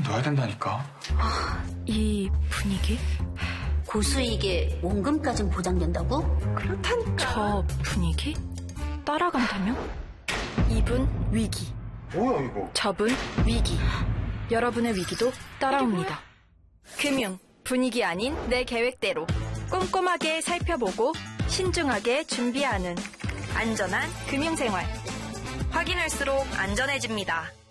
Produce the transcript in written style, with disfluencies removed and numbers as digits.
넣어야 된다니까. 이 분위기? 고수익에 원금까진 보장된다고? 그렇다니까. 저 분위기? 따라간다면? 이분 위기. 뭐야 이거? 저분 위기. 여러분의 위기도 따라옵니다. 금융, 분위기 아닌 내 계획대로 꼼꼼하게 살펴보고 신중하게 준비하는 안전한 금융생활. 확인할수록 안전해집니다.